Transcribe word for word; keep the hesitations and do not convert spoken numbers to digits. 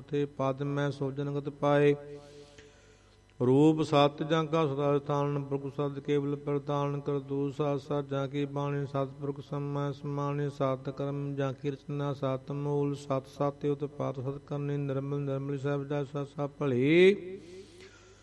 ਤੇ ਪਦ ਮੈਂ ਸੋ ਜਨਗਤ ਪਾਏ। ਰੂਪ ਸਤ ਜਾਂ ਕਾ ਸਦਾ ਸਥਾਨ ਪੁਰਖ ਸਦ ਕੇਵਲ ਪ੍ਰਦਾਨ ਕਰ ਦੂ ਸਤ ਸਤ ਜਾਂ ਕੀ ਬਾਣੀ ਸਤਿਪੁਰਖ ਸਮੈ ਸਮਾਣੇ ਸਤ ਕਰਮ ਜਾਂ ਕੀ ਰਚਨਾ ਸਤ ਮੂਲ ਸਤ ਸਤਿ ਉਤਪਾਤ ਸਤ ਕਰਨੀ ਨਿਰਮਲ ਨਿਰਮਲ ਸਾਹਿਬ ਦਾ ਸਤ ਸਭ ਭਲੀ